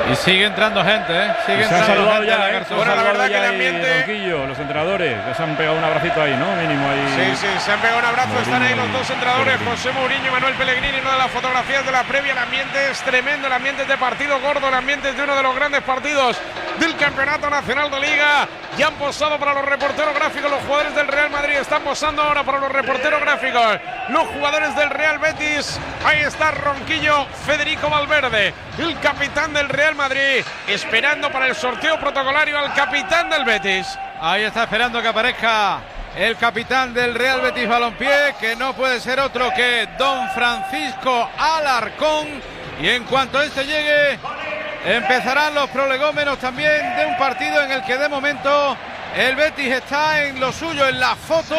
Y sigue entrando gente, Sigue se han entrando saludado gente. ya, Bueno, la verdad que el ambiente… Ronquillo, los entrenadores, ya se han pegado un abracito ahí, ¿no? Mínimo ahí. Sí, se han pegado un abrazo. Mourinho Están ahí los dos entrenadores, Pellegrini. José Mourinho y Manuel Pellegrini. Una de las fotografías de la previa. El ambiente es tremendo, el ambiente es de partido gordo, el ambiente es de uno de los grandes partidos del Campeonato Nacional de Liga. Ya han posado para los reporteros gráficos los jugadores del Real Madrid. Están posando ahora para los reporteros gráficos los jugadores del Real Betis. Ahí está Ronquillo, Federico Valverde, el capitán del Real Madrid, esperando para el sorteo protocolario al capitán del Betis. Ahí está esperando que aparezca el capitán del Real Betis Balompié, que no puede ser otro que don Francisco Alarcón. Y en cuanto este llegue, empezarán los prolegómenos también de un partido en el que de momento el Betis está en lo suyo, en la foto,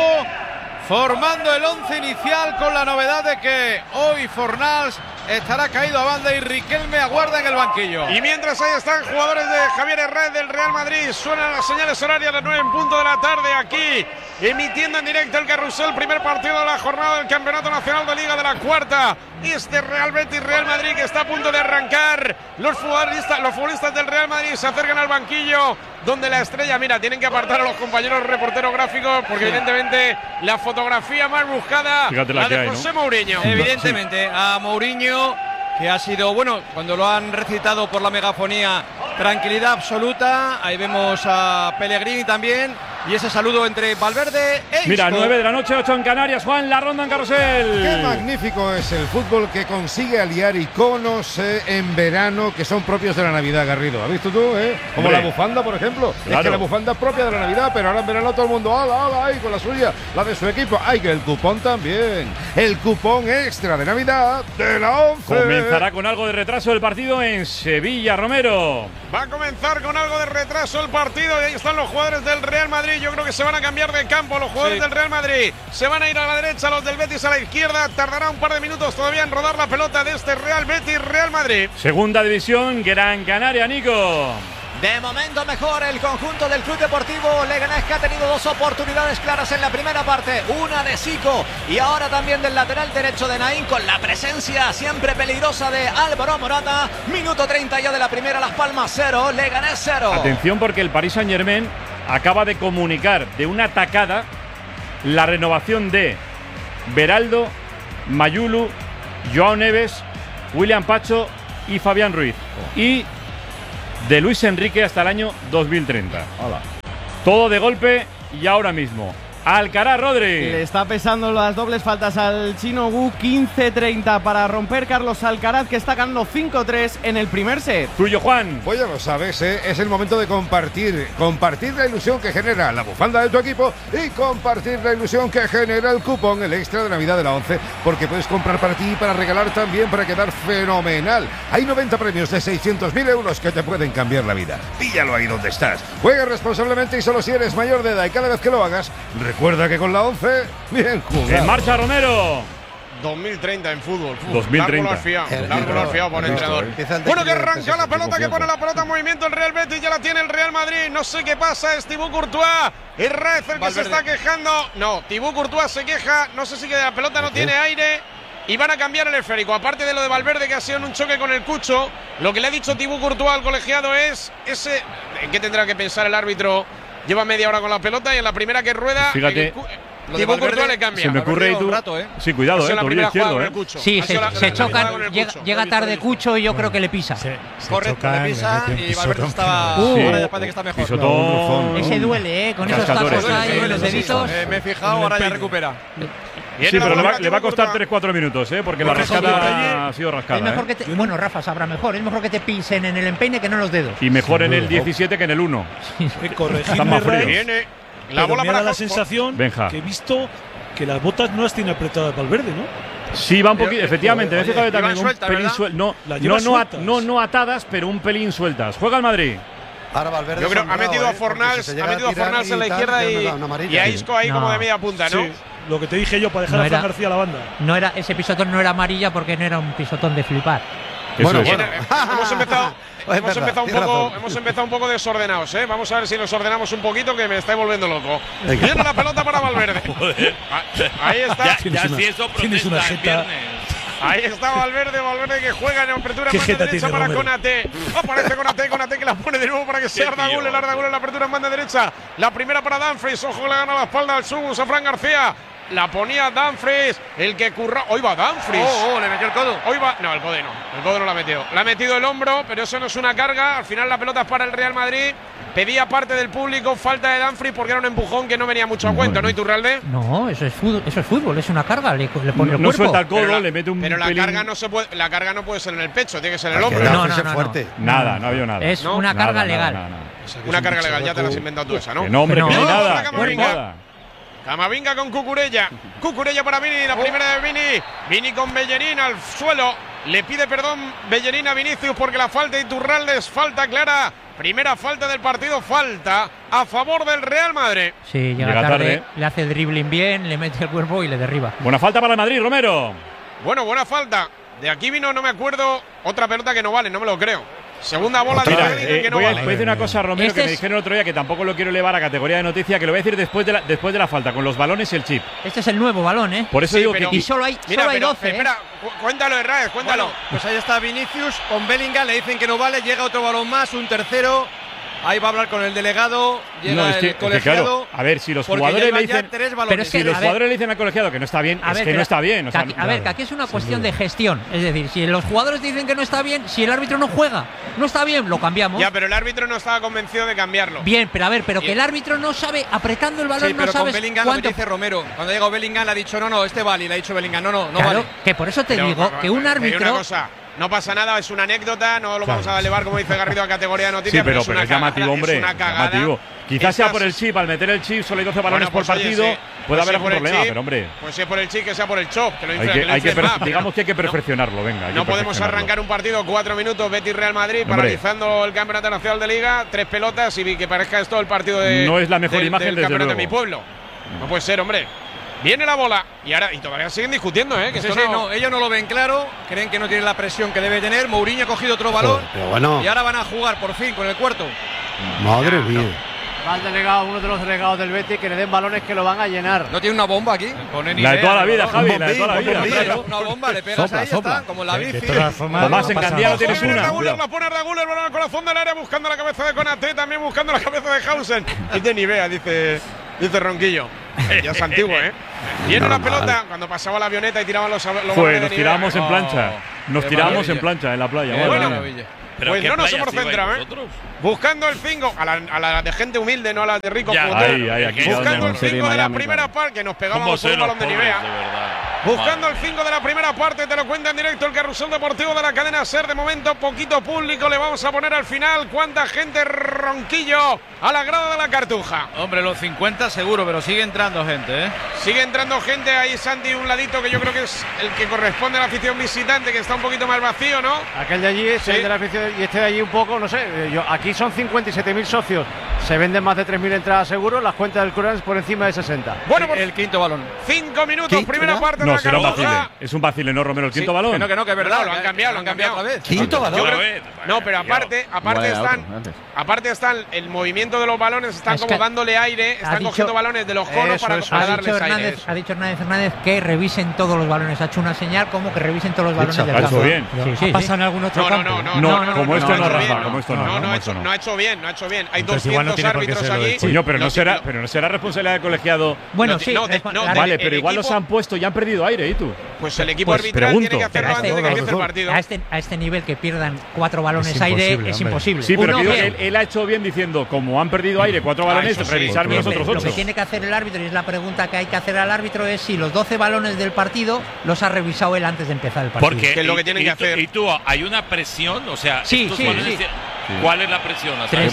formando el 11 inicial, con la novedad de que hoy Fornals estará caído a banda y Riquelme aguarda en el banquillo. Y mientras ahí están jugadores de Javier Herrera del Real Madrid, suenan las señales horarias de 9 en punto de la tarde aquí, emitiendo en directo el Carrusel, primer partido de la jornada del Campeonato Nacional de Liga de la cuarta. Este Real Betis Real Madrid que está a punto de arrancar. Los futbolistas del Real Madrid se acercan al banquillo, donde la estrella, mira, tienen que apartar a los compañeros reporteros gráficos, porque evidentemente la fotografía más buscada, fíjate la de hay, José ¿no? Mourinho. Evidentemente, a Mourinho, que ha sido, bueno, cuando lo han recitado por la megafonía, tranquilidad absoluta. Ahí vemos a Pellegrini también. Y ese saludo entre Valverde e Isco. Mira, 9 de la noche, 8 en Canarias. Juan, la ronda en Carrusel. Qué magnífico es el fútbol que consigue aliar iconos en verano que son propios de la Navidad, Garrido. ¿Has visto tú, Como Hombre. la bufanda, por ejemplo. Claro. Es que la bufanda es propia de la Navidad, pero ahora en verano todo el mundo, ¡ala, ahí con la suya! La de su equipo. ¡Ay, que el cupón también! El cupón extra de Navidad de la 11. Comenzará con algo de retraso el partido en Sevilla, Romero. Va a comenzar con algo de retraso el partido y ahí están los jugadores del Real Madrid. Yo creo que se van a cambiar de campo los jugadores del Real Madrid. Se van a ir a la derecha, los del Betis a la izquierda. Tardará un par de minutos todavía en rodar la pelota de este Real Betis Real Madrid. Segunda división, Gran Canaria, Nico. De momento mejor el conjunto del Club Deportivo Leganés, que ha tenido dos oportunidades claras en la primera parte, una de Zico y ahora también del lateral derecho de Naín, con la presencia siempre peligrosa de Álvaro Morata. Minuto 30 ya de la primera, Las Palmas 0, Leganés 0. Atención, porque el Paris Saint-Germain acaba de comunicar de una tacada la renovación de Beraldo, Mayulu, Joao Neves, William Pacho y Fabián Ruiz. Y de Luis Enrique hasta el año 2030. Hola. Todo de golpe y ahora mismo. Alcaraz, Rodri. Le está pesando las dobles faltas al chino Gu. 15-30 para romper Carlos Alcaraz, que está ganando 5-3 en el primer set. Tuyo, Juan. Pues ya lo sabes, es el momento de compartir la ilusión que genera la bufanda de tu equipo y compartir la ilusión que genera el cupón, el extra de Navidad de la 11, porque puedes comprar para ti y para regalar también, para quedar fenomenal. Hay 90 premios de 600.000 euros que te pueden cambiar la vida. Píllalo ahí donde estás. Juega responsablemente y solo si eres mayor de edad, y cada vez que lo hagas, recuerda que con la 11, bien jugado. En marcha, Romero. 2030 en fútbol. 2030. Largo lo has fiado por el entrenador. Bueno, que arranca la pelota, que pone la pelota en movimiento el Real Betis, ya la tiene el Real Madrid. No sé qué pasa, es Thibaut Courtois. Es Rez el que se está quejando. No, Thibaut Courtois se queja. No sé si que la pelota no tiene aire. Y van a cambiar el esférico. Aparte de lo de Valverde, que ha sido en un choque con el Cucho, lo que le ha dicho Thibaut Courtois al colegiado es ese. ¿En qué tendrá que pensar el árbitro? Lleva media hora con la pelota y en la primera que rueda, fíjate, Thibaut Courtois le cambia. Se me ocurre y tú. Sí, cuidado, tobillo izquierdo, Sí, se chocan. Llega tarde Cucho y yo creo que le pisa. Correcto, le pisa y Valverde estaba. Ahora ya parece que está mejor. Pisotón. Ese duele, con esos Cascadores. tacos ahí, los deditos. Me he fijado, ahora ya recupera. Sí, pero le va a costar 3-4 minutos, porque la rascada ha sido Es rascada. mejor que bueno, Rafa sabrá mejor. Es mejor que te pisen en el empeine que no en los dedos. Y mejor en el 17 que en el 1. Están más fríos. Viene la bola me para da la sensación Benja. que he visto que las botas no las tiene apretadas Valverde, ¿no? Sí, va un poquito, efectivamente. Me he fijado también un pelín sueltas. no atadas, pero un pelín sueltas. Juega el Madrid. Ahora Valverde yo creo ha metido a Fornals en la izquierda y a Isco ahí como de media punta, ¿no? Sí, lo que te dije yo, para dejar a Fran García a la banda. No era, ese pisotón no era amarilla porque no era un pisotón de flipar. Bueno, hemos empezado un poco desordenados, Vamos a ver si nos ordenamos un poquito, que me estáis volviendo loco. Viene la pelota para Valverde. Ahí está. Tienes una jeta. Ahí está Valverde que juega en apertura en banda derecha para Konate. Aparece Konate que la pone de nuevo para que sea Arda Güler en la apertura en banda derecha. La primera para Dumfries, ojo, le gana la espalda al Subus a Fran García. La ponía Dumfries, el que curra. Hoy va Dumfries. Le metió el codo. Hoy va. No, el codo no la metió. La ha metido el hombro, pero eso no es una carga. Al final la pelota es para el Real Madrid. Pedía parte del público falta de Dumfries porque era un empujón que no venía mucho a cuento, ¿no, Iturralde? No, eso es fútbol, es una carga, le pone el cuerpo. No suelta el codo, le mete un Pero la carga no se puede, la carga no puede ser en el pecho, tiene que ser en el hombro. No, fuerte. Nada, no ha habido nada. Es una carga legal. Una carga legal, ya te la has inventado tú esa, ¿no? Que no, hombre, No, que no hay nada. Camavinga. Camavinga con Cucurella. Cucurella para Vini, la primera de Vini. Vini con Bellerín al suelo. Le pide perdón Bellerín a Vinicius porque la falta de Iturralde es falta clara. Primera falta del partido, falta a favor del Real Madrid. Sí, llega tarde, le hace el dribbling bien, le mete el cuerpo y le derriba. Buena falta para el Madrid, Romero. Bueno, buena falta. De aquí vino, no me acuerdo, otra pelota que no vale, no me lo creo. Segunda bola de Bellingham que no vale. Voy a decir una cosa, Romero, que me dijeron el otro día que tampoco lo quiero elevar a categoría de noticia, que lo voy a decir después de la falta, con los balones y el chip. Este es el nuevo balón, ¿eh? Por eso digo que… Y solo hay 12, espera, cuéntalo, Herrera, cuéntalo. Bueno, pues ahí está Vinicius con Bellingham, le dicen que no vale, llega otro balón más, un tercero. Ahí va a hablar con el delegado, llega el colegiado. Claro, a ver, si los jugadores le dicen… Pero es que, si los jugadores le dicen al colegiado que no está bien, es que no está bien. O sea, a ver, que aquí es una cuestión de gestión. Es decir, si los jugadores dicen que no está bien, si el árbitro no juega, no está bien, lo cambiamos. Ya, pero el árbitro no estaba convencido de cambiarlo. Bien, pero a ver, que el árbitro no sabe, apretando el balón, sí, pero no sabe con Bellingham cuánto… lo que dice Romero. Cuando ha llegado Bellingham le ha dicho, no, este vale, y le ha dicho Bellingham, no claro, vale. Que por eso te digo que un árbitro… Una cosa, no pasa nada, es una anécdota, no lo vamos a elevar, como dice Garrido, a categoría de noticias. Sí, pero es una es llamativo, hombre. Es una cagada. Llamativo. Quizás sea por el chip, al meter el chip, solo hay 12 balones por partido, puede haber algún problema, pero hombre… Pues si es por el chip, que sea por el chop. Digamos que hay que perfeccionarlo, venga. No podemos arrancar un partido 4 minutos, Betis Real Madrid, paralizando el campeonato nacional de Liga, 3 pelotas y que parezca esto el partido de… No es la mejor imagen del campeonato de mi pueblo. No puede ser, hombre. Viene la bola y todavía siguen discutiendo, ¿eh? Que ellos no lo ven claro, creen que no tienen la presión que debe tener. Mourinho ha cogido otro balón y ahora van a jugar por fin con el cuarto. Madre mía. Va el delegado, uno de los delegados del Betis, que le den balones que lo van a llenar. ¿No tiene una bomba aquí? La de toda la vida, Javi, la de toda la vida. Una bomba, le pegas ahí, está, como en la bici. Tomás, en Candiano tienes una. La pone Arda Güler, balón al corazón del área, buscando la cabeza de Konate, también buscando la cabeza de Hausen. Es de Nivea, dice Ronquillo. Ya es antiguo, ¿eh? Viene la pelota cuando pasaba la avioneta y tiraban los pues nos tirábamos en plancha. Nos tirábamos en plancha en la playa. Bueno, pues no nos hemos centrado, ¿eh? Buscando el 5 a la de gente humilde, no a la de rico. Buscando el 5 de la primera parte, que nos pegábamos por un balón de Nivea. Buscando el 5 de la primera parte, te lo cuenta en directo el Carrusel Deportivo de la cadena SER. De momento, poquito público le vamos a poner al final. ¿Cuánta gente, Ronquillo, a la grada de la Cartuja? Hombre, los 50 seguro, pero sigue entrando gente, ¿eh? Sigue entrando gente. Ahí Santi, un ladito que yo creo que es el que corresponde a la afición visitante, que está un poquito más vacío, ¿no? Aquel de allí es el de la afición y este de allí un poco, no sé. Aquí son 57.000 socios. Se venden más de 3.000 entradas seguro. Las cuentas del Currans por encima de 60. Bueno, el quinto balón. 5 minutos, primera parte de la será un vacile. Es un vacile, ¿no, Romero? El quinto balón. Que no, que es verdad. Lo han cambiado otra vez. ¿Quinto balón? No, pero aparte están el movimiento de los balones, están como dándole aire, están cogiendo balones de los conos para darles aire. Ha dicho Hernández que revisen todos los balones. Ha hecho una señal como que revisen todos los balones del campo. Ha hecho bien. ¿Ha pasado en algún otro campo? No, como esto no, Rafa. Como esto no. No ha hecho bien. Hay 200 árbitros allí. Coño, pero no será responsabilidad del colegiado. Bueno, sí. Vale, pero igual los han puesto y han perdido aire, ¿y tú? Pues el equipo arbitral tiene que hacerlo antes de que empiece el partido. A este nivel que pierdan 4 balones aire es imposible. Sí, pero él ha hecho bien diciendo, como han perdido aire 4 balones, revisarme los otros 8. Lo que tiene que hacer el árbitro, y es la pregunta que hay que hacer al árbitro, es si los 12 balones del partido los ha revisado él antes de empezar el partido. Porque es lo que tienen que hacer. ¿Y tú hay una presión? O sea, sí. ¿Cuál es la presión?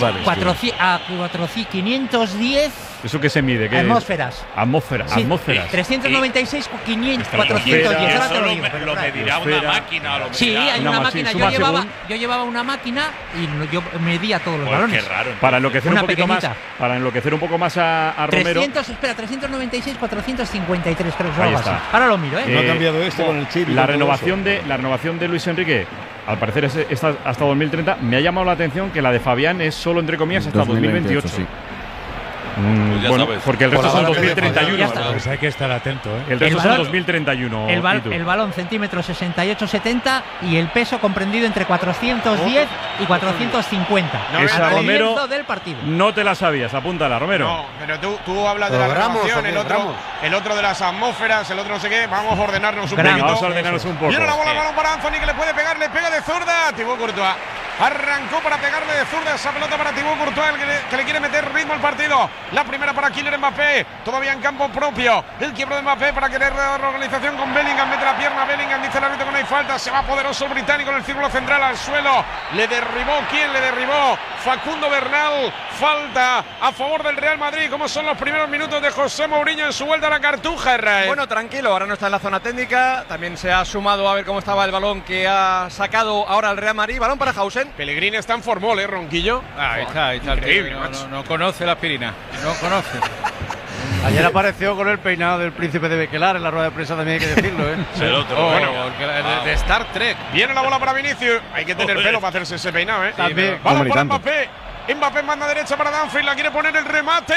510. ¿Eso qué se mide? ¿Qué atmósferas. Atmósferas. 396, 500, 410. Ahora te lo digo. ¿Lo medirá una máquina? Sí, hay una máquina. Yo llevaba una máquina y yo medía todos los balones. Qué raro. Para enloquecer un poco más a Romero. 396, 453, creo que ahí está. Ahora lo miro, ¿eh? No ha cambiado con el chip. La renovación de Luis Enrique, al parecer es hasta 2030. Me ha llamado la atención que la de Fabián es solo, entre comillas, hasta 2028. Sí. ya bueno, sabes. porque el resto son 2031. Pues hay que estar atento, ¿eh? El resto son 2031. El balón centímetros 68-70 y el peso comprendido entre 410 y 450. Esa, al Romero, comienzo del partido. No te la sabías, apúntala, Romero. No, pero tú hablas de la renovación, el otro de las atmósferas, el otro no sé qué. Vamos a ordenarnos un poquito. Vamos a ordenarnos un poco. Viene la bola, el balón para Anthony, que le puede pegar, le pega de zurda. Thibaut Courtois arrancó para pegarle de zurda esa pelota para Thibaut Courtois, que le quiere meter ritmo al partido. La primera para Kylian Mbappé, todavía en campo propio. El quiebro de Mbappé para querer la organización con Bellingham, mete la pierna Bellingham, dice el árbitro que no hay falta. Se va poderoso el británico en el círculo central al suelo. Le derribó, ¿quién le derribó? Facundo Bernal. Falta a favor del Real Madrid. ¿Cómo son los primeros minutos de José Mourinho en su vuelta a la Cartuja, Israel? Bueno, tranquilo, ahora no está en la zona técnica. También se ha sumado a ver cómo estaba el balón que ha sacado ahora el Real Madrid. Balón para Hausen. Pellegrini está en formol, Ronquillo. Ahí está. Increíble, no conoce la aspirina. No conoce. Ayer apareció con el peinado del príncipe de Bequelar en la rueda de prensa, también hay que decirlo, ¿eh? El otro. De Star Trek. Viene la bola para Vinicius. Hay que tener pelo para hacerse ese peinado, ¿eh? También. Balón para Mbappé. Mbappé en banda derecha para Danfield. La quiere poner el remate.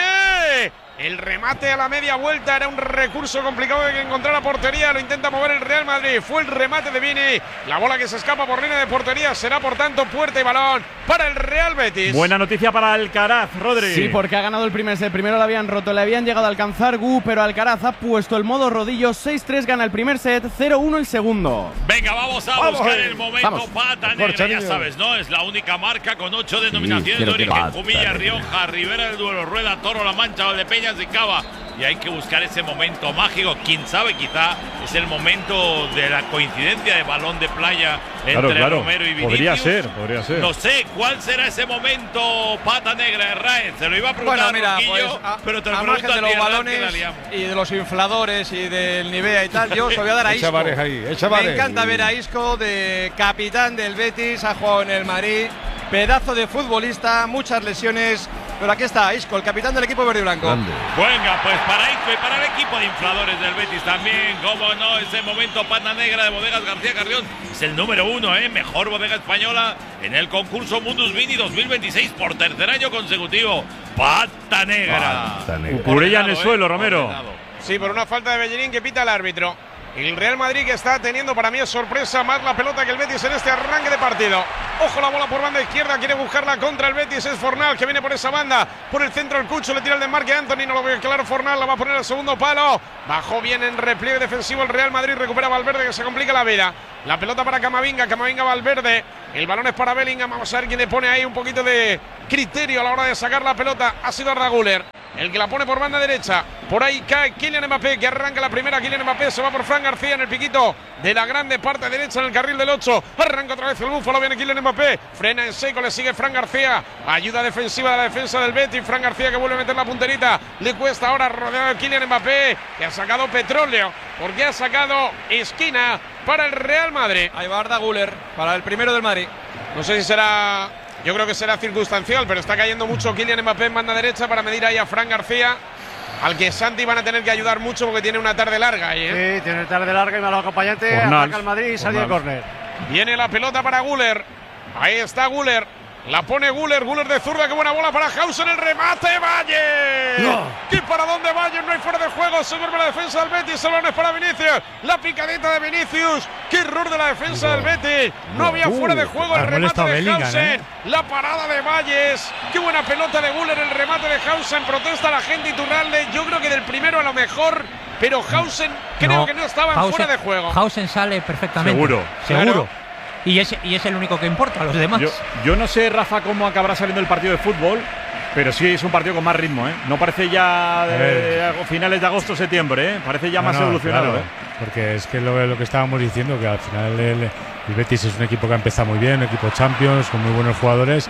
El remate a la media vuelta era un recurso complicado de que encontrara portería. Lo intenta mover el Real Madrid. Fue el remate de Vini. La bola que se escapa por línea de portería será, por tanto, puerta y balón para el Real Betis. Buena noticia para Alcaraz, Rodri. Sí, porque ha ganado el primer set. Primero le habían roto, le habían llegado a alcanzar pero Alcaraz ha puesto el modo rodillo. 6-3, gana el primer set, 0-1 el segundo. Venga, vamos a buscar el momento pata negra, ya sabes, ¿no? Es la única marca con 8 denominaciones de origen: Jumilla, Rioja, Ribera del Duero, Rueda, Toro, La Mancha, Valdepeñas y Cava. Y hay que buscar ese momento mágico. Quién sabe, quizá es el momento de la coincidencia de balón de playa entre Romero y Vinicius. Podría ser. No sé cuál será ese momento, pata negra de Raez. Se lo iba a preguntar, Ronquillo, pero te lo pregunto de los balones y de los infladores y del Nivea y tal. Yo se lo voy a dar a Isco. Me encanta ver a Isco, de capitán del Betis, ha jugado en el Madrid. Pedazo de futbolista, muchas lesiones. Pero aquí está Isco, el capitán del equipo verde y blanco. Venga, pues para Isco y para el equipo de infladores del Betis también, cómo no, ese momento pata negra de Bodegas García Carrión. Es el número 1, mejor bodega española en el concurso Mundus Vini 2026 por tercer año consecutivo. Pata negra. Curella en el suelo, Romero. Sí, por una falta de Bellerín que pita el árbitro. El Real Madrid, que está teniendo, para mí es sorpresa, más la pelota que el Betis en este arranque de partido. Ojo, la bola por banda izquierda, quiere buscarla contra el Betis, es Fornal, que viene por esa banda, por el centro el Cucho, le tira el desmarque a Anthony, no lo ve claro Fornal, la va a poner al segundo palo. Bajó bien en repliegue defensivo el Real Madrid, recupera Valverde, que se complica la vida. La pelota para Camavinga, Valverde, el balón es para Bellingham, vamos a ver quién le pone ahí un poquito de criterio a la hora de sacar la pelota. Ha sido Arda Güler el que la pone por banda derecha. Por ahí cae Kylian Mbappé, que arranca la primera. Kylian Mbappé se va por Fran García en el piquito de la grande parte derecha en el carril del 8. Arranca otra vez el búfalo, viene Kylian Mbappé, frena en seco, le sigue Fran García. Ayuda defensiva de la defensa del Betis. Fran García, que vuelve a meter la punterita. Le cuesta ahora rodeado de Kylian Mbappé, que ha sacado petróleo, porque ha sacado esquina para el Real Madrid. Ahí va Arda Güler para el primero del Madrid. No sé si será, yo creo que será circunstancial, pero está cayendo mucho Kylian Mbappé en banda derecha para medir ahí a Fran García, al que Santi van a tener que ayudar mucho porque tiene una tarde larga ahí, Sí, tiene una tarde larga y malo acompañante. Ataca el Madrid y sale el córner. Viene la pelota para Güler. Ahí está Güler. La pone Güler de zurda, qué buena bola para Hausen, el remate, Valle. No. ¿Qué para dónde Valle? No hay fuera de juego, se duerme la defensa del Betis, el balón es para Vinicius. La picadita de Vinicius, qué error de la defensa del Betis. No había fuera de juego, el remate de Hausen. La parada de Valles, qué buena pelota de Güler, el remate de Hausen. Protesta la gente Iturralde, yo creo que del primero a lo mejor, pero Hausen creo que no estaba fuera de juego. Hausen sale perfectamente. Seguro. Claro. Y es el único que importa, a los demás. Yo no sé, Rafa, cómo acabará saliendo el partido de fútbol, pero sí es un partido con más ritmo, No parece ya finales de agosto, septiembre, Parece ya más evolucionado, claro, porque es que lo que estábamos diciendo, que al final el Betis es un equipo que ha empezado muy bien, un equipo Champions, con muy buenos jugadores.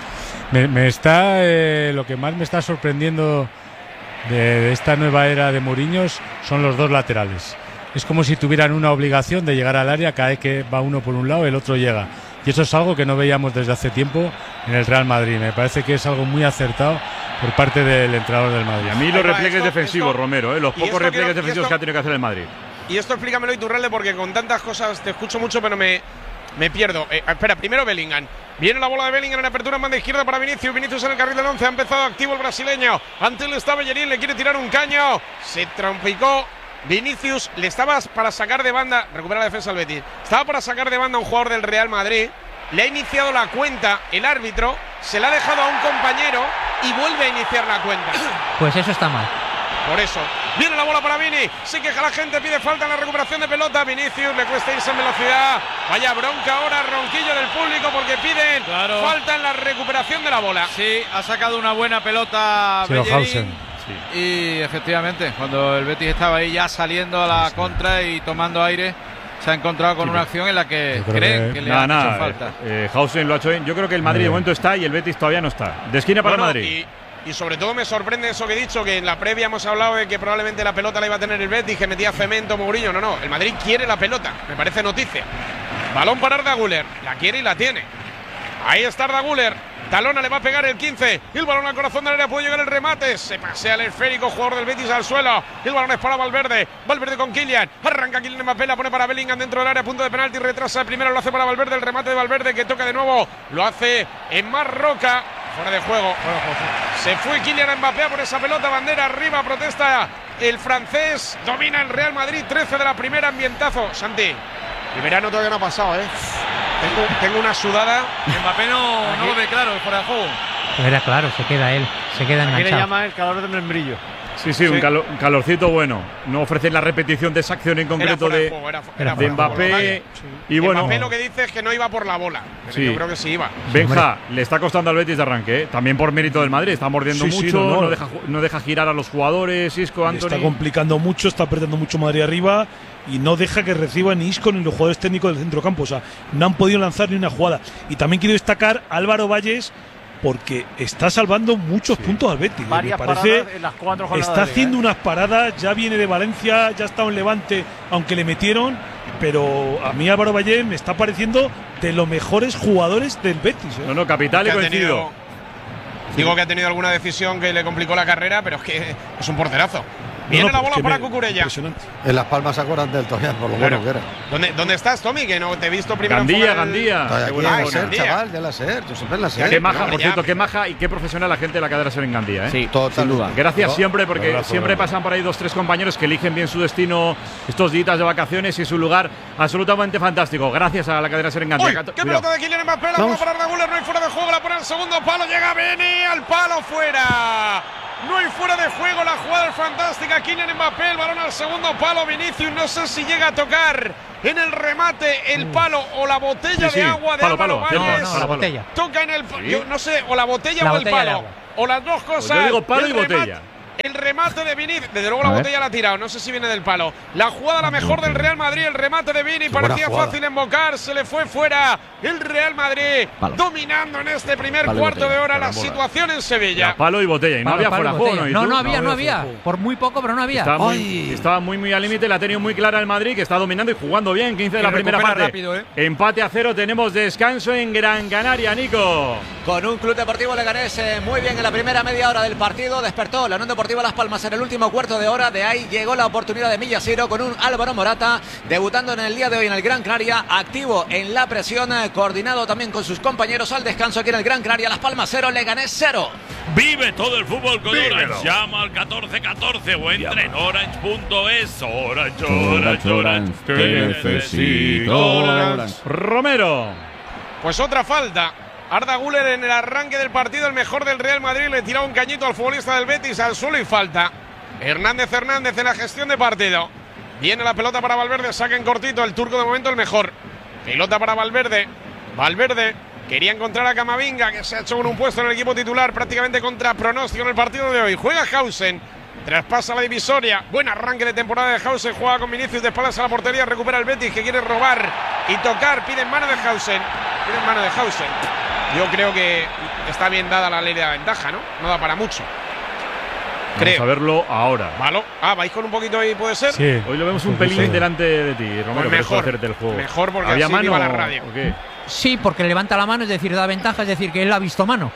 Lo que más me está sorprendiendo de esta nueva era de Mourinho son los dos laterales. Es como si tuvieran una obligación de llegar al área, cada vez que va uno por un lado, el otro llega. Y eso es algo que no veíamos desde hace tiempo en el Real Madrid. Me parece que es algo muy acertado por parte del entrenador del Madrid. Y a mí los repliegues defensivos, Romero, los pocos repliegues defensivos que ha tenido que hacer el Madrid. Y esto explícamelo, Iturralde, porque con tantas cosas te escucho mucho, pero me Me pierdo. Espera, primero Bellingham. Viene la bola de Bellingham en apertura en banda izquierda para Vinicius. Vinicius en el carril del 11. Ha empezado activo el brasileño. Ante él está Bellerín. Le quiere tirar un caño. Se trompicó. Vinicius le estaba para sacar de banda. Recupera la defensa del Betis. Estaba para sacar de banda a un jugador del Real Madrid. Le ha iniciado la cuenta el árbitro. Se la ha dejado a un compañero y vuelve a iniciar la cuenta. Pues eso está mal. Por eso, viene la bola para Vini, se queja la gente, pide falta en la recuperación de pelota. Vinicius le cuesta irse en velocidad. Vaya bronca ahora, ronquillo del público porque piden falta en la recuperación de la bola. Sí, ha sacado una buena pelota Bellerín. Y efectivamente, cuando el Betis estaba ahí ya saliendo a la contra y tomando aire, se ha encontrado con una acción en la que creen que le ha hecho falta. Hausen lo ha hecho bien. Yo creo que el Madrid de momento está y el Betis todavía no está. De esquina para el Madrid. Y sobre todo me sorprende eso que he dicho, que en la previa hemos hablado de que probablemente la pelota la iba a tener el Betis, que metía cemento Mourinho. No, el Madrid quiere la pelota, me parece noticia. Balón para Arda Güler, la quiere y la tiene. Ahí está Arda Güler, talona, le va a pegar el 15. El balón al corazón del área, puede llegar el remate. Se pasea el esférico, jugador del Betis al suelo. El balón es para Valverde, Valverde con Kylian. Arranca Kylian Mbappé, la pone para Bellingham dentro del área, punto de penalti, retrasa el primero, lo hace para Valverde. El remate de Valverde que toca de nuevo, lo hace en Marroca. Fuera de juego. Se fue Kylian Mbappé por esa pelota, bandera arriba, protesta el francés. Domina el Real Madrid, 13 de la primera, ambientazo. Santi, el verano todavía no ha pasado, Tengo una sudada. Mbappé no lo ve claro, fuera de juego. Pero era claro, se queda él, se queda enganchado. Aquí le llama el calor del membrillo. Sí, un calorcito bueno. No ofrecen la repetición de esa acción en concreto de Mbappé. Y bueno, Mbappé lo que dice es que no iba por la bola. Pero yo creo que sí iba. Benja, le está costando al Betis de arranque, también por mérito del Madrid. Está mordiendo mucho, no deja girar a los jugadores. Isco, Antony. Está complicando mucho, está apretando mucho Madrid arriba y no deja que reciba ni Isco ni los jugadores técnicos del centrocampo. O sea, no han podido lanzar ni una jugada. Y también quiero destacar a Álvaro Valles, porque está salvando muchos puntos al Betis. Varias me parece, paradas en las 4 jornadas. Está haciendo unas paradas, ya viene de Valencia, ya ha estado en Levante, aunque le metieron. Pero a mí Álvaro Valle me está pareciendo de los mejores jugadores del Betis. No, capital y coincido. Digo que ha tenido alguna decisión que le complicó la carrera, pero es que es un porterazo. Viene la bola para Cucurella. En Las Palmas se acuerdan del Toyan, por lo bueno que era. ¿Dónde estás, Tommy? Que no te he visto primero. Gandía. Chaval, ya la SER. Yo siempre la SER. Qué maja, por cierto, qué maja y qué profesional la gente de la cadena SER en Gandía. Sí, sin duda. Gracias siempre, porque siempre pasan por ahí 2-3 compañeros que eligen bien su destino estos días de vacaciones y su lugar absolutamente fantástico. Gracias a la cadena SER en Gandía. ¡Qué pelota de Kylian Mbappé! La bola para Arda Güler, no hay fuera de juego, la pone al segundo palo, llega Beni al palo, fuera. No hay fuera de juego, la jugada fantástica. Kylian Mbappé, el balón al segundo palo. Vinicius, no sé si llega a tocar en el remate el palo o la botella de agua de Álvaro Valles. No, la botella. Toca en el yo no sé, o la botella o el palo. O las dos cosas. Pues yo digo palo y botella. El remate de Vinicius, desde luego la botella la ha tirado, no sé si viene del palo. La jugada la mejor del Real Madrid, el remate de Vini, parecía fácil embocar, se le fue fuera el Real Madrid, dominando en este primer cuarto de hora la situación en Sevilla. Palo y botella, y no había fuera de juego. No había, por muy poco, pero no había. Estaba muy al límite, la ha tenido muy clara el Madrid, que está dominando y jugando bien, 15 de la primera parte. Rápido, Empate a 0, tenemos descanso en Gran Canaria, Nico. Con un Club Deportivo Leganés muy bien en la primera media hora del partido, despertó la Unión Deportiva Las Palmas en el último cuarto de hora. De ahí llegó la oportunidad de Millasiro con un Álvaro Morata debutando en el día de hoy en el Gran Canaria, activo en la presión, coordinado también con sus compañeros al descanso aquí en el Gran Canaria. Las Palmas 0, Leganés 0. Vive todo el fútbol con Orange. Llama al 1414 o entra en orange.es. Orange, te necesito. Romero. Pues otra falta. Arda Güler en el arranque del partido, el mejor del Real Madrid, le tiró un cañito al futbolista del Betis al suelo y falta. Hernández en la gestión de partido. Viene la pelota para Valverde, saca en cortito, el turco de momento el mejor. Pelota para Valverde. Valverde quería encontrar a Camavinga, que se ha hecho con un puesto en el equipo titular, prácticamente contra pronóstico en el partido de hoy. Juega Hausen, traspasa la divisoria. Buen arranque de temporada de Hausen, juega con Vinicius de espaldas a la portería, recupera el Betis que quiere robar y tocar, pide en mano de Hausen. Yo creo que está bien dada la ley de la ventaja, ¿no? No da para mucho. Vamos a verlo ahora. ¿Malo? ¿Vais con un poquito ahí, puede ser? Sí. Hoy lo vemos un pelín delante de ti, Romero, pues mejor, hacerte el juego. Mejor porque ¿había así mano viva la radio. ¿o qué? Sí, porque levanta la mano, es decir, da ventaja, es decir, que él ha visto mano.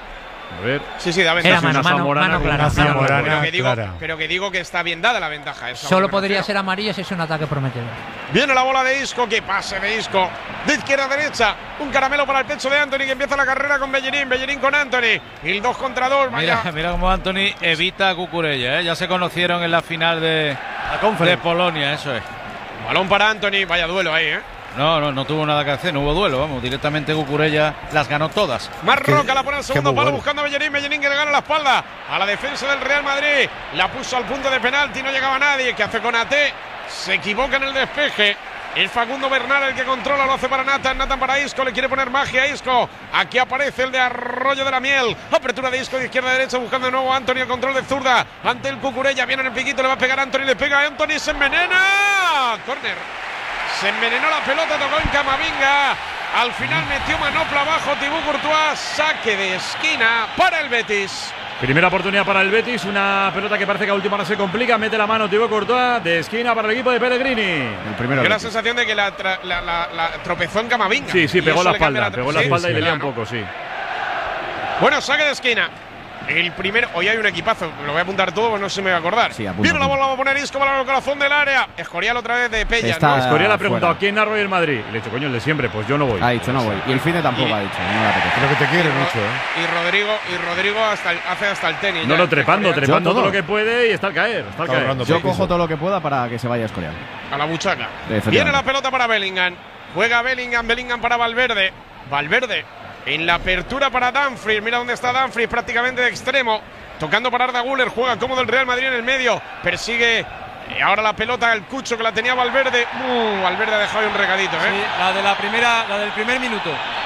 A ver. Sí, da ventaja. Era mano clara. Pero que digo que está bien dada la ventaja. Solo podría ser amarilla si es un ataque prometedor. Viene la bola de Isco, que pase de Isco. De izquierda a derecha, un caramelo para el pecho de Anthony, que empieza la carrera con Bellerín. Bellerín con Anthony. El 2 contra 2. Mira cómo Anthony evita a Cucurella, ¿eh? Ya se conocieron en la final de Polonia, eso es. Balón para Anthony, vaya duelo ahí, ¿eh? No tuvo nada que hacer, no hubo duelo, vamos, directamente Cucurella las ganó todas. Marroca la pone al segundo palo buscando a Bellerín, Bellerín que le gana la espalda a la defensa del Real Madrid, la puso al punto de penalti, no llegaba nadie, ¿qué hace con Ate? Se equivoca en el despeje. Es Facundo Bernal el que controla, lo hace para Nathan para Isco, le quiere poner magia a Isco. Aquí aparece el de Arroyo de la Miel. Apertura de Isco de izquierda a derecha, buscando de nuevo a Anthony, el control de zurda. Ante el Cucurella, viene en el piquito, le va a pegar a Anthony, le pega a Anthony, se envenena. Córner. Se envenenó la pelota, tocó en Camavinga. Al final metió manopla abajo Thibaut Courtois. Saque de esquina para el Betis. Primera oportunidad para el Betis, una pelota que parece que a última hora se complica, mete la mano Thibaut Courtois, de esquina para el equipo de Pellegrini. El primero. Dio la sensación de que la tropezó en Camavinga. Sí, pegó la espalda, y le lía un poco, sí. Bueno, saque de esquina. El primero, hoy hay un equipazo, me lo voy a apuntar todo, pues no sé si me voy a acordar. Sí, viene la bola, va a poner Isco para el corazón del área. Escorial otra vez de Pellas, ¿no? Escorial ha preguntado quién narró el Madrid. Y le he dicho, coño, el de siempre, pues yo no voy. Ha dicho, no voy. Y el Fine tampoco ha dicho, no la apetece. Creo que te quiere mucho, ¿eh? Y Rodrigo hace hasta el tenis. No, trepando todo lo que puede y está al caer. Yo cojo todo lo que pueda para que se vaya Escorial. A la buchaca. Viene la pelota para Bellingham. Juega Bellingham para Valverde. Valverde en la apertura para Dumfries. Mira dónde está Dumfries, prácticamente de extremo. Tocando para Arda Güler, juega cómodo el Real Madrid en el medio. Persigue ahora la pelota el Cucho que la tenía Valverde. Valverde ha dejado ahí un recadito, ¿eh? Sí, la del primer minuto.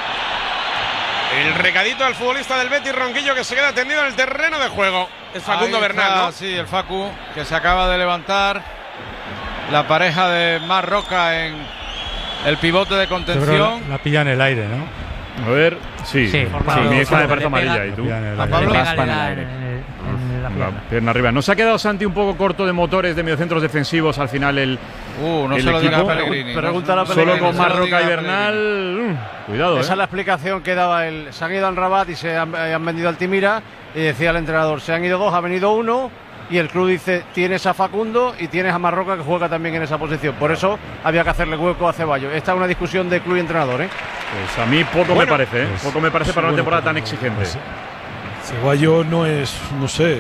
El recadito del futbolista del Betis, Ronquillo, que se queda tendido en el terreno de juego. Es Facundo Bernal, ¿no? Sí, el Facu, que se acaba de levantar. La pareja de Marroca en el pivote de contención. La pilla en el aire, ¿no? A ver, sí. Mi hija me parece amarilla. ¿Y tú? A Pablo la pierna arriba. ¿No se ha quedado Santi un poco corto de motores de mediocentros defensivos al final no se lo diga a Pellegrini. Pregúntale a Pellegrini. Solo con Marroca y Bernal. Cuidado, Esa es la explicación que daba se han ido al Rabat y se han vendido al Timira. Y decía el entrenador, se han ido dos, ha venido uno. Y el club dice, tienes a Facundo y tienes a Marroca, que juega también en esa posición. Por eso había que hacerle hueco a Ceballos. Esta es una discusión de club y entrenador, ¿eh? Pues a mí poco me parece, ¿eh? Poco me parece para una temporada tan exigente. Ceballos no es, no sé,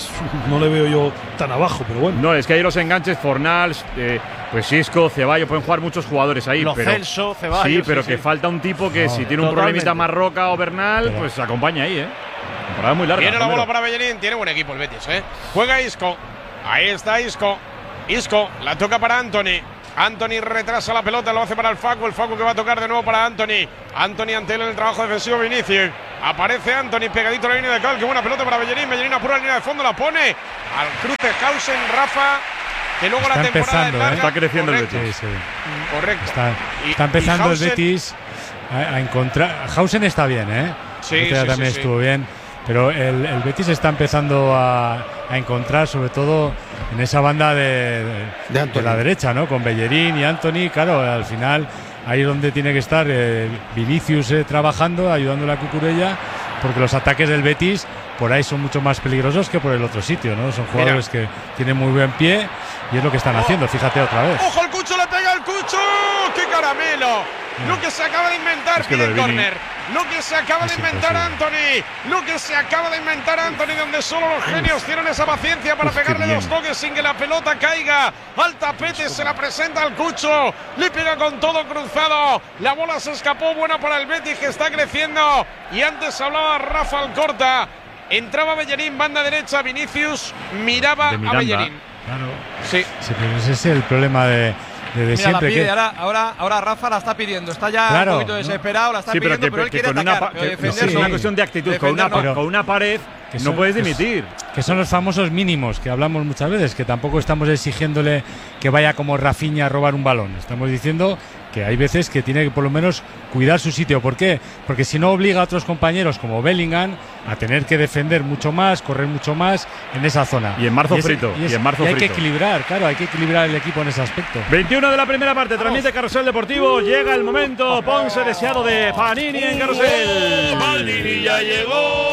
no le veo yo tan abajo, pero bueno. No, es que hay los enganches, Fornals, pues Isco, Ceballos, pueden jugar muchos jugadores ahí. Celso, Ceballos. Sí, pero que falta un tipo que si tiene un problemita Marroca o Bernal, pues acompaña ahí, ¿eh? Temporada muy larga. Viene la bola para Bellerín, tiene buen equipo el Betis, ¿eh? Juega Isco, ahí está Isco. Isco, la toca para Anthony. Anthony retrasa la pelota, lo hace para el Facu que va a tocar de nuevo para Anthony. Anthony ante él en el trabajo defensivo Vinicius. Aparece Anthony pegadito a la línea de cal, qué buena pelota para Bellerín. Bellerín apura la línea de fondo, la pone al cruce Hausen, Rafa, que luego está la temporada es larga. Está creciendo Correcto. el Betis. Sí. Correcto. Está empezando el Betis a encontrar. Hausen está bien, ¿eh? Sí, también estuvo bien. Pero el Betis está empezando a encontrar, sobre todo en esa banda de la derecha, ¿no? Con Bellerín y Anthony, claro, al final ahí es donde tiene que estar Vinicius trabajando, ayudándole a Cucurella, porque los ataques del Betis por ahí son mucho más peligrosos que por el otro sitio, ¿no? Son jugadores que tienen muy buen pie y es lo que están haciendo, fíjate otra vez. ¡Ojo, el Cucho le pega al Cucho! ¡Qué caramelo! Lo que se acaba de inventar, pide el córner. Lo que se acaba de inventar Anthony. Lo que se acaba de inventar Anthony, donde solo los genios tienen esa paciencia para pegarle dos toques sin que la pelota caiga al tapete. Se la presenta al Cucho. Le pega con todo cruzado. La bola se escapó, buena para el Betis, que está creciendo. Y antes hablaba Rafa Alcorta. Entraba Bellerín, banda derecha. Vinicius miraba a Bellerín. Claro. Sí, pero ese es el problema de Mira, siempre. la pide, ahora Rafa la está pidiendo. Está ya un poquito desesperado, la está pidiendo, pero él quiere atacar. Es una cuestión de actitud. Con una pared que no puedes dimitir. Que son los famosos mínimos que hablamos muchas veces, que tampoco estamos exigiéndole que vaya como Rafinha a robar un balón. Estamos diciendo que hay veces que tiene que por lo menos cuidar su sitio. ¿Por qué? Porque si no obliga a otros compañeros como Bellingham a tener que defender mucho más, correr mucho más en esa zona. Y en marzo frito. Y hay que equilibrar, claro, hay que equilibrar el equipo en ese aspecto. 21 de la primera parte, transmite Carrusel Deportivo. Llega el momento, Ponce deseado de Panini en Carrusel. Panini ya llegó, Panini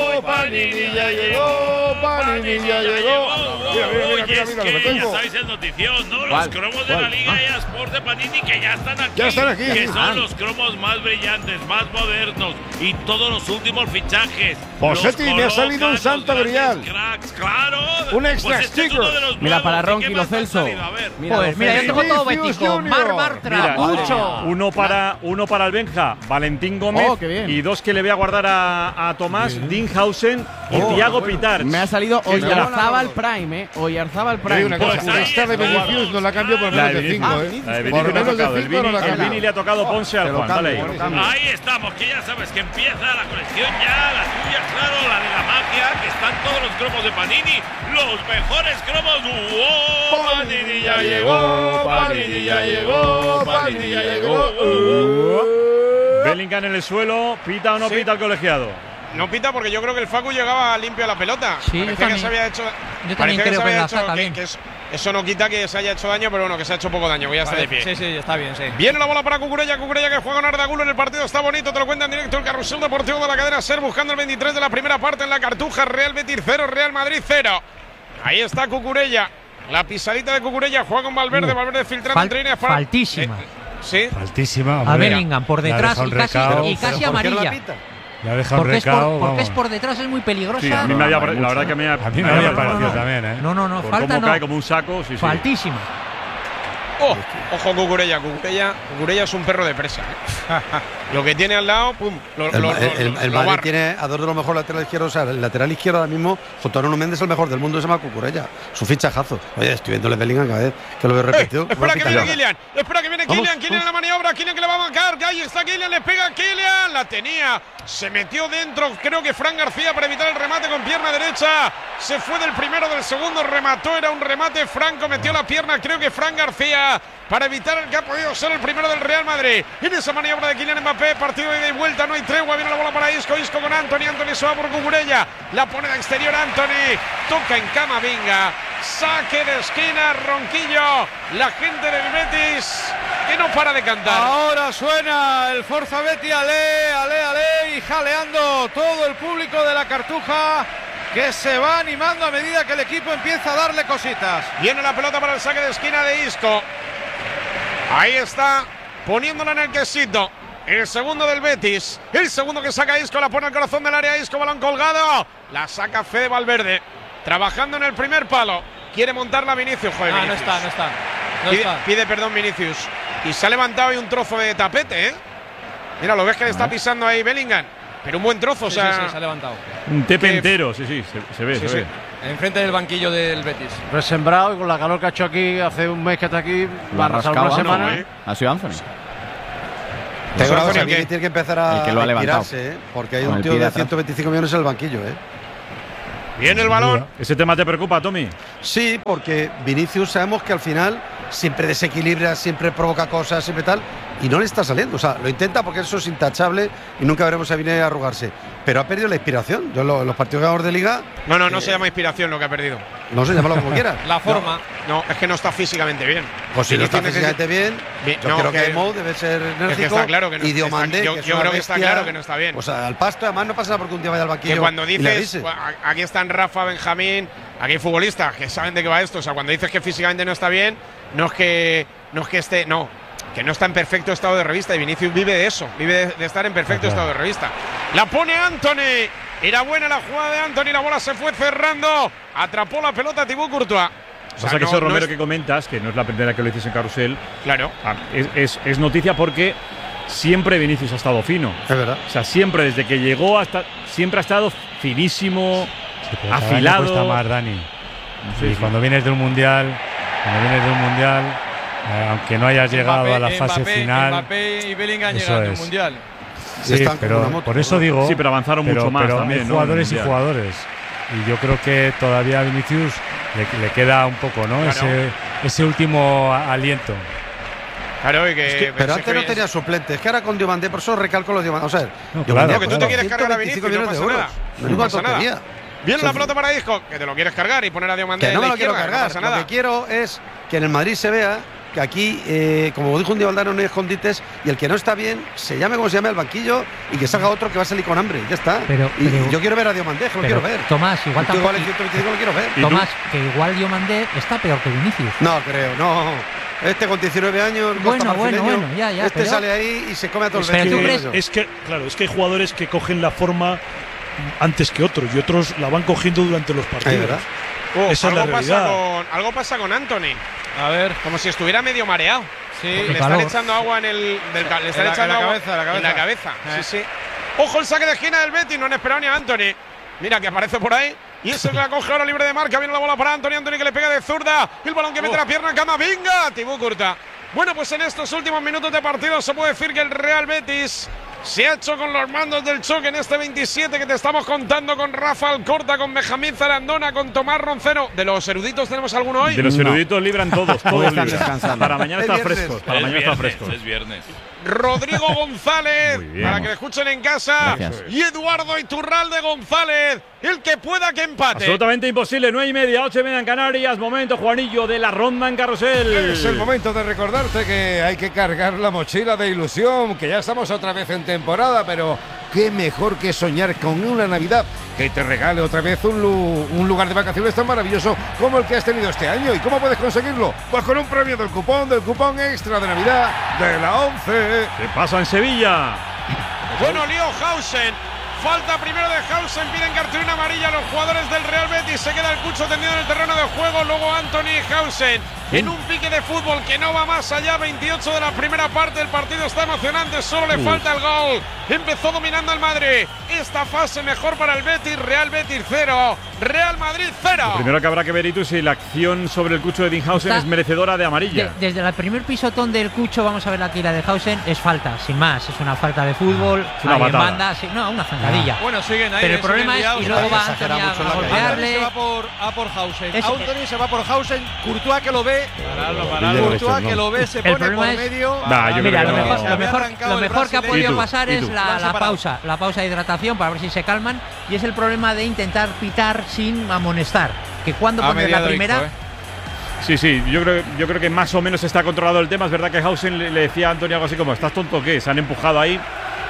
Panini ya llegó, Panini ya llegó. Mira, lo que Ya tengo. sabéis el notición, ¿no? Los cromos de la Liga eSports de Panini que ya están aquí. Ya están aquí. Que son los cromos más brillantes, más modernos y todos los últimos fichajes. Posetti, me ha salido un santo grial. Cracks, claro. Un extra Pues este es uno sticker. de los Mira, nuevos. para ¿Y qué Ronqui Lo más te han Celso. salido? A ver. Pues mira, yo tengo todo Vinicius bético. Junior. Mar Bartra, Mira, mucho. uno para el Benja, Valentín Gómez. Oh, qué bien. Y dos que le voy a guardar a Tomás, Dinhausen y Thiago Pitar. Me ha salido Sí, Oyarzábal Prime, Oyarzábal Te digo Prime. una cosa, esta de Vinicius no la cambio por menos de 5, La de ¿eh? Vinicius Por le ha menos tocado. de El 5 no la Vini cambio. le ha tocado Ponce al Juan. Dale ahí. Ahí estamos, que ya sabes que empieza la colección ya, la tuya, claro, la de la magia, que están todos los cromos de Panini, los mejores cromos. ¡Wow! Panini ya llegó, Panini ya llegó, Panini ya llegó. Bellingham en el suelo, ¿pita o no pita el colegiado? No pita porque yo creo que el Facu llegaba limpio a la pelota. Sí, Parecía yo también. que se había hecho. Yo también parecía creo se que había la hecho- saca bien. eso no quita que se haya hecho daño, pero bueno, que se ha hecho poco daño. Voy a estar de pie. Sí, está bien, sí. Viene la bola para Cucurella, Cucurella que juega en Ardagulo en el partido, está bonito, te lo cuenta en directo el carrusel deportivo de la cadena SER, buscando el 23 de la primera parte en la Cartuja, Real Betis 0, Real Madrid 0. Ahí está Cucurella, la pisadita de Cucurella, juega con Valverde, Valverde filtrando entre líneas para… Faltísima. Sí. Altísima. A hombre. Bellingham por Le ha detrás dejado y un casi, recao. y casi amarilla. Le ha dejado un Porque, recao. porque es vamos. por detrás, es muy peligrosa. Sí, a mí me había, la verdad que me había, A mí me había parecido también, ¿eh? No, Por falta cómo no. cae como un saco, sí, sí. Faltísima. Oh, ojo Cucurella, Cucurella es un perro de presa. Lo que tiene al lado, pum, El lo Madrid barre. tiene a dos de los mejores laterales izquierdos. O sea, el lateral izquierdo ahora mismo, junto a Nuno Méndez, el mejor del mundo, se llama Cucurella. Su fichajazo. Oye, estoy viéndole Bellingham cada vez que lo veo repetido. Espera que viene Kylian, espera que viene Vamos, Kylian, Kylian en la maniobra, Kylian que le va a marcar, que ahí está Kylian, le pega a Kylian, la tenía, se metió dentro, creo que Fran García para evitar el remate con pierna derecha, se fue del primero, del segundo, remató, era un remate, Franco metió la pierna, creo que Fran García para evitar el que ha podido ser el primero del Real Madrid. En esa maniobra de Kylian Mbappé, partido de ida y vuelta, no hay tregua, viene la bola para Isco, Isco con Anthony se va por Cucurella, la pone de exterior Anthony, toca en Camavinga, saque de esquina, Ronquillo, la gente del Betis que no para de cantar. Ahora suena el Forza Betis, ale, ale, ale, y jaleando todo el público de la Cartuja, que se va animando a medida que el equipo empieza a darle cositas. Viene la pelota para el saque de esquina de Isco. Ahí está, poniéndola en el quesito. El segundo del Betis. El segundo que saca Isco, la pone al corazón del área. Isco, balón colgado. La saca Fede Valverde. Trabajando en el primer palo. Quiere montarla Vinicius. Joder, No Vinicius. está. Pide perdón Vinicius. Y se ha levantado ahí un trozo de tapete, ¿eh? Mira, lo ves que le está pisando ahí Bellingham. Pero un buen trozo, o sea… Sí, se ha levantado. Un tepe entero, sí, se ve, se ve. Enfrente del banquillo del Betis. Resembrado y con la calor que ha hecho aquí hace un mes que está aquí, va a arrasar una semana. Ha sido Anthony. Tengo una cosa, Anthony, Vini tiene que empezar a el que lo ha levantado. inspirarse, ¿eh? Porque hay Con un el tío pie de atrás. 125 millones en el banquillo, ¿eh? Viene el balón. ¿Ese tema te preocupa, Tommy? Sí, porque Vinicius sabemos que al final siempre desequilibra, siempre provoca cosas, siempre tal, y no le está saliendo. O sea, lo intenta porque eso es intachable y nunca veremos a Vini arrugarse. Pero ha perdido la inspiración. Yo los partidos ganadores de Liga… No se llama inspiración lo que ha perdido. No sé, llámalo como quieras. La forma. No, es que no está físicamente bien. Pues si no está Vinicius físicamente bien, yo no, creo que que- Mo debe ser enérgico. es que está claro que no y está- Diomandé, yo que es creo una que está bestia, claro que no está bien. Pues al pasto, además no pasa nada porque un día vaya al banquillo Que cuando y le dices, avise. bueno, aquí están Rafa, Benjamín, aquí hay futbolistas que saben de qué va esto. O sea, cuando dices que físicamente no está bien, no es que esté, no, que no está en perfecto estado de revista. Y Vinicius vive de eso, vive de estar en perfecto estado de revista. La pone Anthony. Era buena la jugada de Anthony, la bola se fue cerrando. Atrapó la pelota Thibaut Courtois. O sea, Pasa que no- ese no Romero es- que comentas, que no es la primera que lo dices en Carrusel, Claro. es noticia porque siempre Vinicius ha estado fino. Es verdad. O sea, siempre, desde que llegó hasta siempre ha estado finísimo, Sí, pero cada año afilado. cuesta más, Dani. Sí, Y sí. cuando vienes de un mundial, aunque no hayas llegado a la fase final, Mbappé y Bellingham eso llegan al es. Mundial. sí, Están como pero una moto, por eso ¿no? digo, Sí, pero avanzaron mucho más pero también, hay ¿no? jugadores y En el Mundial. jugadores. Y yo creo que todavía a Vinicius le queda un poco, ¿no? Claro. Ese último aliento. Claro, y que. Pero sí, antes no que- tenía suplente. Es que ahora con Diomandé, por eso recalco los Diomandé. O sea, No, Diomandé claro, que tú te quieres cargar a 125 Vinicius, no millones de pasa euros. nada. No es ninguna pasa nada. tontería. Viene la Son- pelota para Isco, que te lo quieres cargar y poner a Diamante Que no en me la lo quiero izquierda, cargar. no pasa Lo nada. que quiero es que en el Madrid se vea que aquí, como dijo un día Valdano, no hay escondites, y el que no está bien, se llame como se llame al banquillo y que salga otro que va a salir con hambre. Ya está. Pero yo quiero ver a Diomandé, lo quiero ver. Tomás, igual tampoco. Igual el 125 lo quiero ver. Tomás, que igual Diomandé está peor que Vinicius. No creo, no. Este con 19 años, bueno, ya. Este pero sale ahí y se come a todos los pero ¿tú crees? Es que hay jugadores que cogen la forma antes que otros y otros la van cogiendo durante los partidos. Esa es la realidad. Algo pasa con Antony. A ver. Como si estuviera medio mareado. Sí. Le están echando agua en la cabeza. Sí. Ojo el saque de esquina del Betis, no han esperado ni a Antony. Mira que aparece por ahí. Y eso que la coge ahora libre de marca. Viene la bola para Antony que le pega de zurda. El balón que mete la pierna en Camavinga. Tibú Courtois. Bueno, pues en estos últimos minutos de partido se puede decir que el Real Betis se ha hecho con los mandos del choque en este 27 que te estamos contando, con Rafa Alcorta, con Benjamín Zarandona, con Tomás Roncero. ¿De los eruditos tenemos alguno hoy? De los eruditos libran todos están libran. descansando. Para mañana está fresco. Para mañana está fresco. Es viernes. Rodrigo González, para que le escuchen en casa. Gracias. Y Eduardo Iturralde González, el que pueda que empate. Absolutamente imposible, 9:30, 8:30 en Canarias. Momento, Juanillo, de la ronda en carrusel. Es el momento de recordarte que hay que cargar la mochila de ilusión, que ya estamos otra vez en temporada, pero qué mejor que soñar con una Navidad que te regale otra vez un lugar de vacaciones tan maravilloso como el que has tenido este año. ¿Y cómo puedes conseguirlo? Pues con un premio del cupón extra de Navidad de la 11. ¿Qué pasa en Sevilla? Bueno, lío Hausen. Falta primero de Hausen, piden cartulina amarilla a los jugadores del Real Betis. Se queda el Cucho tendido en el terreno de juego. Luego Anthony Hausen en un pique de fútbol que no va más allá. 28 de la primera parte. El partido está emocionante. Solo le falta el gol. Empezó dominando el Madrid. Esta fase mejor para el Betis. Real Betis 0. Real Madrid 0. Lo primero que habrá que ver, Itu, si la acción sobre el Cucho de Dinhausen es merecedora de amarilla. Desde el primer pisotón del Cucho, vamos a ver la tira de Hausen, es falta, sin más. Es una falta de fútbol. Es una patada. Banda, una zancadilla. Bueno, siguen ahí. Pero el problema es, y luego va Anthony a golpearle. Se va por Hausen. Anthony se va por Hausen. Courtois que lo ve. Courtois que lo ve, se pone por medio. Mira, lo mejor que ha podido pasar es la pausa. La pausa de hidratación para ver si se calman. Y es el problema de intentar pitar sin amonestar. Que cuando pones la primera. Sí, yo creo que más o menos está controlado el tema. Es verdad que Hausen le decía a Antonio algo así como: ¿estás tonto o qué? Se han empujado ahí.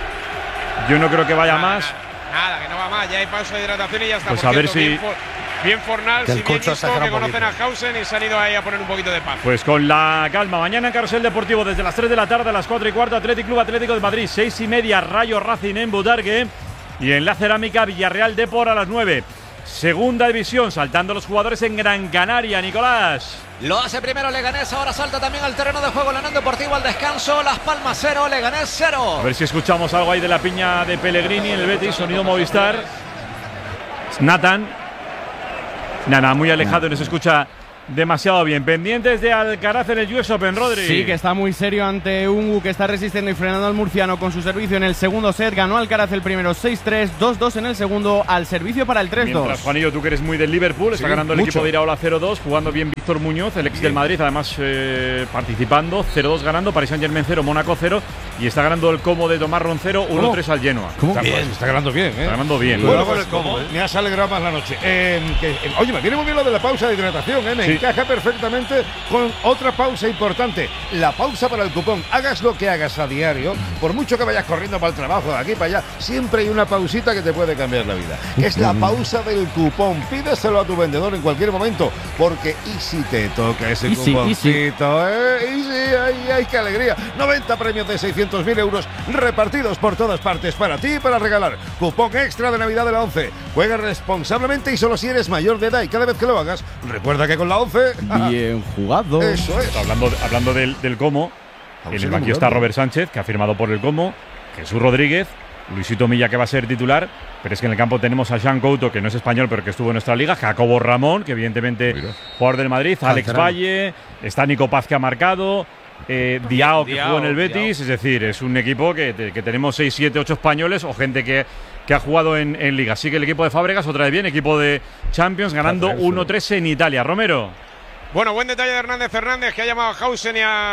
Yo no creo que vaya más. Nada, que no va más. Ya hay pausa de hidratación y ya está. Pues a ver si. Bien Fornals y bien Isco, que conocen a Hausen y se han ido ahí a poner un poquito de paz. Pues con la calma. Mañana en Carrusel Deportivo desde las 3 de la tarde a las 4:15, Athletic Club Atlético de Madrid. 6:30, Rayo Racing en Butarque. Y en la Cerámica, Villarreal Depor a las 9. Segunda división, saltando los jugadores en Gran Canaria, Nicolás. Lo hace primero Leganés, ahora salta también al terreno de juego León Deportivo al descanso. Las Palmas 0, Leganés 0. A ver si escuchamos algo ahí de la piña de Pellegrini en el Betis, sonido Movistar. Nathan. Nada, muy alejado y no se escucha demasiado bien. Pendientes de Alcaraz en el US Open, Rodri. Sí, que está muy serio ante Ungu, que está resistiendo y frenando al murciano con su servicio en el segundo set. Ganó Alcaraz el primero 6-3, 2-2 en el segundo, al servicio para el 3-2. Mientras, Juanillo, tú que eres muy del Liverpool, está ganando el equipo de Iraola 0-2, jugando bien Víctor Muñoz, el ex del Madrid, además participando, 0-2 ganando, Paris Saint-Germain 0, Mónaco 0, y está ganando el Como de Tomás Roncero 1-3 al Genoa. Está ganando bien, Está ganando bien. Bueno, pues, me has alegrado más la noche. Oye, me viene muy bien lo de la pausa de hidratación, me encaja perfectamente con otra pausa importante, la pausa para el cupón. Hagas lo que hagas a diario, por mucho que vayas corriendo para el trabajo, de aquí para allá, siempre hay una pausita que te puede cambiar la vida. Es la pausa del cupón. Pídeselo a tu vendedor en cualquier momento, porque y si te toca ese cuponcito, ¡ay, qué alegría! 90 premios de 600.000 euros repartidos por todas partes para ti y para regalar. Cupón extra de Navidad de la 11. Juega responsablemente y solo si eres mayor de edad, y cada vez que lo hagas, recuerda que con la 11… Bien jugado. Eso es. Hablando del Como, en el banquillo está Robert Sánchez, que ha firmado por el Como, Jesús Rodríguez, Luisito Milla, que va a ser titular, pero es que en el campo tenemos a Jean Couto, que no es español, pero que estuvo en nuestra liga, Jacobo Ramón, que evidentemente jugador del Madrid, Alex Valle, está Nico Paz, que ha marcado, Diao, que jugó en el Betis, es decir, es un equipo que tenemos 6, 7, 8 españoles o gente que ha jugado en liga. Así que el equipo de Fábregas, otra vez bien, equipo de Champions, ganando 1-3 en Italia. Romero. Bueno, buen detalle de Hernández, que ha llamado a Hausen y a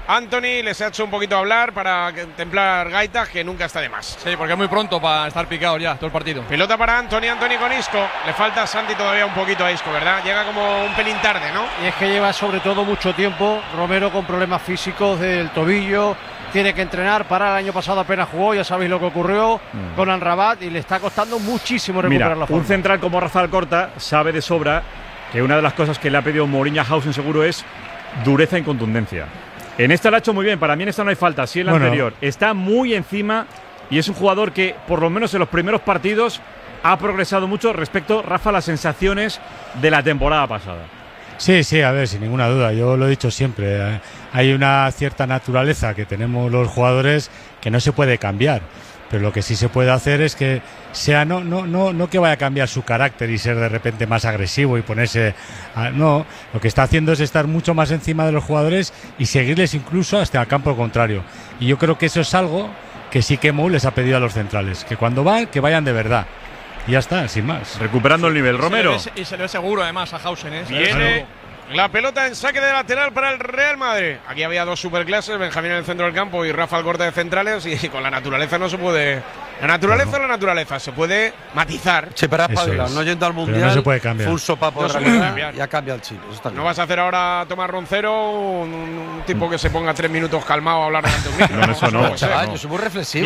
Anthony les ha hecho un poquito hablar para templar gaitas, que nunca está de más. Sí, porque es muy pronto para estar picado ya todo el partido. Pelota para Anthony con Isco. Le falta a Santi todavía un poquito a Isco, ¿verdad? Llega como un pelín tarde, ¿no? Y es que lleva sobre todo mucho tiempo Romero con problemas físicos del tobillo. Tiene que entrenar. Para el año pasado apenas jugó, ya sabéis lo que ocurrió con Amrabat y le está costando muchísimo recuperar la forma. Un central como Rafa Alcorta sabe de sobra que una de las cosas que le ha pedido Mourinho a Hausen seguro es dureza y contundencia. En esta lo ha hecho muy bien, para mí en esta no hay falta, sí en la anterior. Está muy encima y es un jugador que, por lo menos en los primeros partidos, ha progresado mucho respecto, Rafa, a las sensaciones de la temporada pasada. Sí, sí, a ver, sin ninguna duda, yo lo he dicho siempre, hay una cierta naturaleza que tenemos los jugadores que no se puede cambiar, pero lo que sí se puede hacer es que sea no que vaya a cambiar su carácter y ser de repente más agresivo y ponerse no, lo que está haciendo es estar mucho más encima de los jugadores y seguirles incluso hasta el campo contrario, y yo creo que eso es algo que sí que Mou les ha pedido a los centrales, que cuando van, que vayan de verdad. Y ya está, sin más. Recuperando el nivel, Romero. Y se le ve seguro además a Hausen, ¿eh? Viene la pelota en saque de lateral para el Real Madrid. Aquí había dos superclases, Benjamín en el centro del campo y Rafa Alcorta de centrales, y con la naturaleza no se puede. La naturaleza es la naturaleza, se puede matizar. Sí, pero no yendo al Mundial, no se puede cambiar. Fue un sopapo de realidad, ya cambia el chip. No vas a hacer ahora Tomás Roncero, un tipo que se ponga 3 minutos calmado a hablar delante de un micro. No, eso no. Chaval, yo soy muy reflexivo.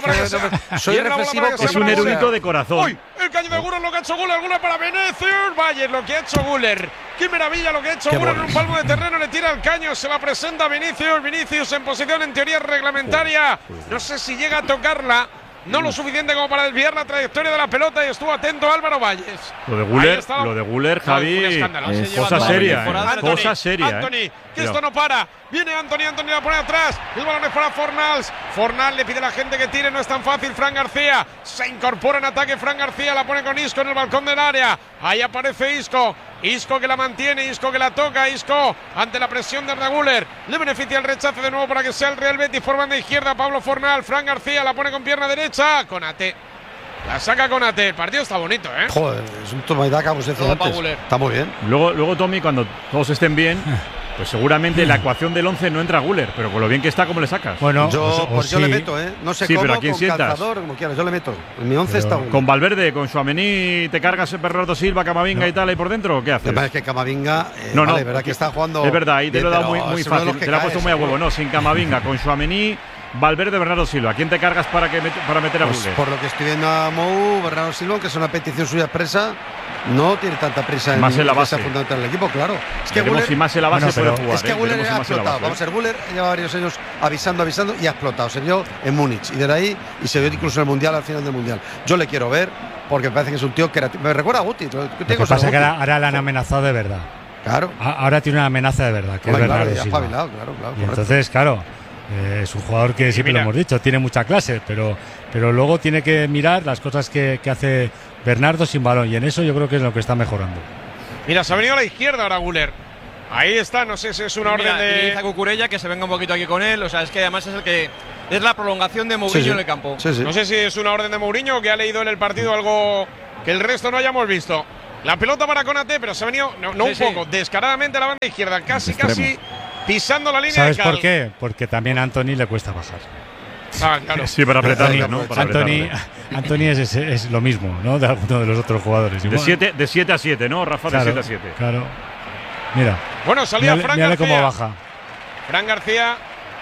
Soy reflexivo. Es un erudito de corazón. ¡Uy! El caño de Guller, lo que ha hecho Guller, Guller para Vinicius. Vaya, lo que ha hecho Guller. ¡Qué maravilla lo que ha hecho Guller! En un palmo de terreno le tira el caño, se la presenta a Vinicius. Vinicius en posición en teoría reglamentaria. No sé si llega a tocarla. No lo suficiente como para desviar la trayectoria de la pelota, y estuvo atento Álvaro Valles. Lo de Guller, Javi, cosa seria. Cosa seria. Anthony, que esto no para. Viene Anthony la pone atrás. El balón es para Fornals. Fornals le pide a la gente que tire, no es tan fácil. Fran García se incorpora en ataque. Fran García la pone con Isco en el balcón del área. Ahí aparece Isco. Isco que la mantiene, Isco que la toca, Isco ante la presión de Arda Güler. Le beneficia el rechace de nuevo para que sea el Real Betis por banda izquierda. Pablo Fornal, Fran García la pone con pierna derecha. Konate. La saca Konate. El partido está bonito, ¿eh? Joder, es un toma y daca, como se decía antes. Está muy bien. Luego, Tommy, cuando todos estén bien, pues seguramente la ecuación del 11 no entra Guller, pero con lo bien que está, ¿cómo le sacas? Bueno, yo le meto, ¿eh? No sé cómo, pero ¿a quién con sientas? Calzador, como quieras, yo le meto. En mi 11 está Guller. Con Valverde, con Tchouaméni, ¿te cargas Bernardo Silva, Camavinga y tal ahí por dentro o qué haces? Es que Camavinga, vale, verdad que está jugando. Es verdad, ahí te lo he dado muy fácil, te lo ha puesto muy a huevo. Joder. No, sin Camavinga, con Tchouaméni, Valverde, Bernardo Silva. ¿Quién te cargas para meter a Pues Guller? por lo que estoy viendo a Mou, Bernardo Silva, que es una petición suya expresa, no tiene tanta prisa más en la base fundamental del equipo, claro. Es que Guller, si más en la base puede jugar. Es que Guller ha explotado. Vamos a ver, Guller lleva varios años avisando y ha explotado. Se vio en Múnich y de ahí, y se vio incluso en el Mundial, al final del Mundial. Yo le quiero ver porque me parece que es un tío que me recuerda a Guti. Lo que pasa es que ahora le han amenazado de verdad. Claro. Ahora tiene una amenaza de verdad, que es Bernardo Silva. Claro, y entonces, claro, es un jugador que siempre lo hemos dicho, tiene mucha clase, pero luego tiene que mirar las cosas que hace Bernardo sin balón, y en eso yo creo que es lo que está mejorando. Mira, se ha venido a la izquierda ahora Guller. Ahí está, no sé si es una orden de. Dice a Cucurella que se venga un poquito aquí con él, o sea, es que además es el que es la prolongación de Mourinho en el campo. No sé si es una orden de Mourinho o que ha leído en el partido algo que el resto no hayamos visto. La pelota para Konate, pero se ha venido, poco, descaradamente a la banda izquierda, casi pisando la línea. ¿Sabes de cal. por qué? Porque también a Anthony le cuesta bajar. Claro. Sí, para apretarle, ¿no? Anthony es lo mismo, ¿no? De alguno de los otros jugadores. De 7 a 7, ¿no, Rafa? Claro, de 7 a 7. Claro. Mira. Bueno, salía Fran García. Cómo baja. Fran García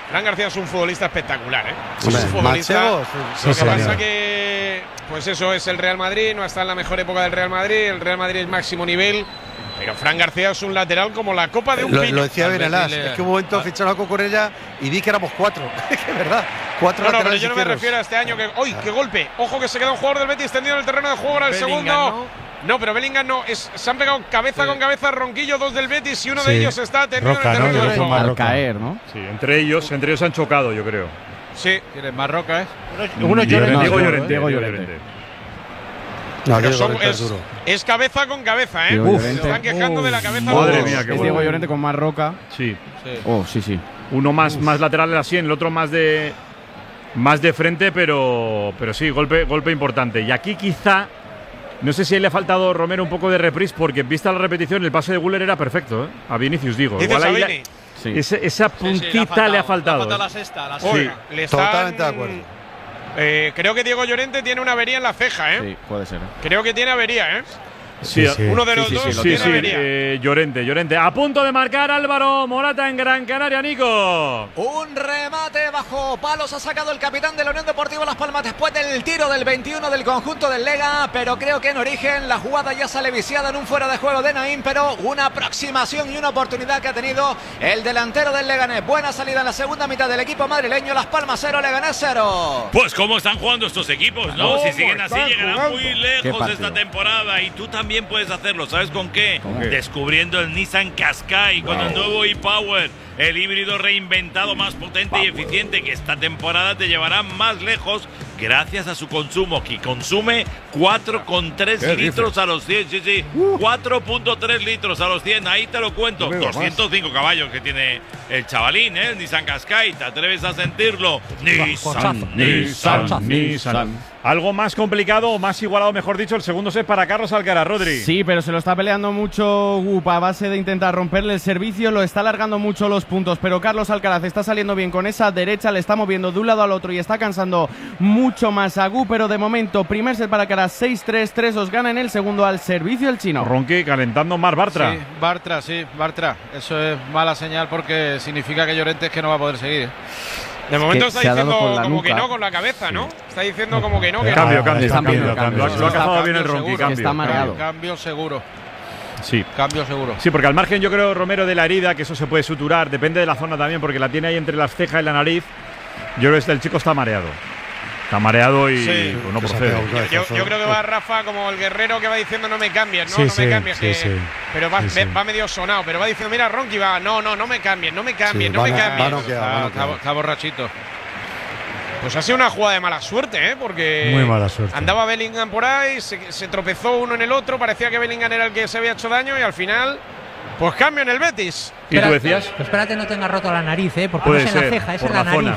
es un futbolista espectacular, ¿eh? Sí, es un futbolista. Lo que pasa que, pues eso es el Real Madrid, no está en la mejor época del Real Madrid. El Real Madrid es máximo nivel. Pero Fran García es un lateral como la copa de un pino. Lo decía Benelas, es que un momento ficharon a Cucurella y vi que éramos 4. Es que es verdad. 4 laterales pero yo no me izquierdos. refiero a este año que. ¡Uy, qué golpe! Ojo que se queda un jugador del Betis tendido en el terreno de juego ahora el segundo. No, pero Bellingham no. Se han pegado cabeza con cabeza Ronquillo, 2 del Betis, y uno de ellos está tendido Roca, en el terreno de juego. Al caer, ¿no? Sí, entre ellos han chocado, yo creo. Sí. ¿Tienes más Roca, Uno Diego Llorente. No, es cabeza con cabeza, ¿eh? Se están quejando de la cabeza. Madre mía, qué es Diego Llorente con más Roca. Sí. Sí. Uno más lateral así, el otro más de frente, pero sí, golpe importante. Y aquí quizá, no sé si le ha faltado Romero un poco de reprise, porque vista la repetición, el pase de Guller era perfecto, ¿eh? A Vinicius, digo. Igual ahí Esa puntita le ha faltado. Le ha faltado la sexta. Le están, totalmente de acuerdo. Creo que Diego Llorente tiene una avería en la ceja, ¿eh? Sí, puede ser. Creo que tiene avería, ¿eh? Sí, uno de los dos tiene avería. Llorente. A punto de marcar Álvaro Morata en Gran Canaria, Nico. Un remate bajo palos ha sacado el capitán de la Unión Deportiva Las Palmas después del tiro del 21 del conjunto del Lega, pero creo que en origen la jugada ya sale viciada en un fuera de juego de Naín, pero una aproximación y una oportunidad que ha tenido el delantero del Leganés. Buena salida en la segunda mitad del equipo madrileño. Las Palmas 0, Leganés 0. Pues cómo están jugando estos equipos, ¿no? Si siguen así llegarán muy lejos esta temporada, y tú también puedes hacerlo. ¿Sabes con qué? Descubriendo el Nissan Qashqai con el nuevo e-Power, el híbrido reinventado más potente y eficiente, que esta temporada te llevará más lejos gracias a su consumo, que consume 4,3 litros a los 100. Sí, 4,3 litros a los 100. Ahí te lo cuento. 205 caballos que tiene el chavalín, el Nissan Qashqai. ¿Te atreves a sentirlo? Nissan. Algo más complicado, o más igualado, mejor dicho, el segundo set para Carlos Alcaraz, Rodri. Sí, pero se lo está peleando mucho Gup a base de intentar romperle el servicio, lo está alargando mucho los puntos, pero Carlos Alcaraz está saliendo bien con esa derecha, le está moviendo de un lado al otro y está cansando mucho más a Gup, pero de momento, primer set para Alcaraz, 6-3, 3-2, gana en el segundo al servicio el chino. Ronqui calentando más Bartra. Sí, Bartra. Eso es mala señal porque significa que Llorente es que no va a poder seguir. De momento está diciendo como que no con la cabeza, ¿no? Está diciendo como que no. Cambio. Lo ha cazado bien el Ronqui. Está mareado. Cambio seguro. Sí. Cambio seguro. Sí, porque al margen yo creo, Romero, de la herida, que eso se puede suturar, depende de la zona también, porque la tiene ahí entre las cejas y la nariz. Yo creo que el chico está mareado. Está mareado y pues no procede. Yo creo que va Rafa como el guerrero que va diciendo no me cambies, no me cambies. Pero va medio sonado, pero va diciendo, mira, Ronqui va, no me cambies. Está borrachito. Pues ha sido una jugada de mala suerte, porque muy mala suerte. Andaba Bellingham por ahí, se tropezó uno en el otro, parecía que Bellingham era el que se había hecho daño y al final, pues cambio en el Betis. ¿Y tú decías? Espérate no tenga roto la nariz, porque no es en la ceja, es en la nariz.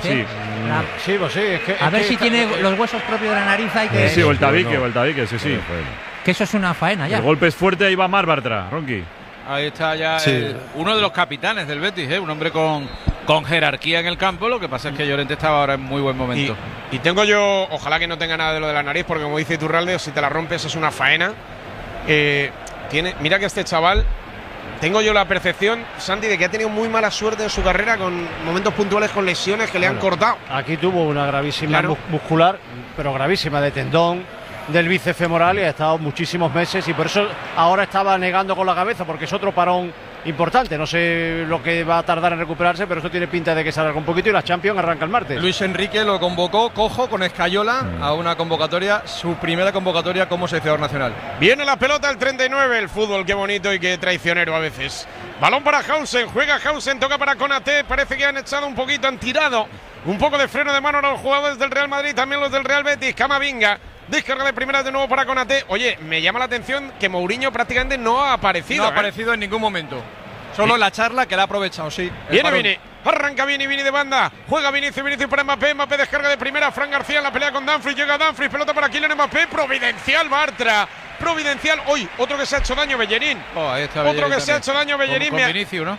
A ver si tiene los huesos propios de la nariz. Hay que… Sí, o el tabique, sí. Que eso es una faena ya. El golpe es fuerte, ahí va Mar Bartra, Ronqui. Ahí está ya uno de los capitanes del Betis, un hombre con jerarquía en el campo. Lo que pasa es que Llorente estaba ahora en muy buen momento. Y tengo yo, ojalá que no tenga nada de lo de la nariz, porque como dice Iturralde, si te la rompes es una faena. Mira que este chaval, tengo yo la percepción, Santi, de que ha tenido muy mala suerte en su carrera con momentos puntuales con lesiones que le han cortado. Aquí tuvo una gravísima muscular, pero gravísima, de tendón del bíceps femoral, y ha estado muchísimos meses, y por eso ahora estaba negando con la cabeza, porque es otro parón importante. No sé lo que va a tardar en recuperarse, pero esto tiene pinta de que se alarga un poquito, y la Champions arranca el martes. Luis Enrique lo convocó cojo con Escayola a una convocatoria, su primera convocatoria como seleccionador nacional. Viene la pelota el 39, el fútbol, qué bonito y qué traicionero a veces. Balón para Hausen, juega Hausen, toca para Konaté, parece que han echado un poquito, han tirado un poco de freno de mano a los jugadores del Real Madrid, también los del Real Betis. Camavinga, descarga de primera de nuevo para Konaté. Oye, me llama la atención que Mourinho prácticamente no ha aparecido. No ha aparecido en ningún momento. Solo la charla que la ha aprovechado, sí. Viene, arranca Vini de banda, juega Vinicius para Mbappé, descarga de primera, Fran García en la pelea con Dumfries, llega Dumfries, pelota para Kylian Mbappé, providencial Bartra, providencial, hoy otro que se ha hecho daño, Bellerín. Ahí está otro que se ha hecho daño, Bellerín. Con Vinicius, ¿no?